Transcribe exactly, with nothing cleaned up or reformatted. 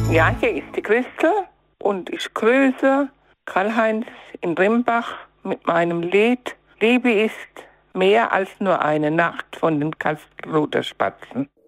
Ja, hier ist die Christel und ich grüße Karl-Heinz in Rimbach mit meinem Lied Liebe ist mehr als nur eine Nacht von den Karlsruher Spatzen.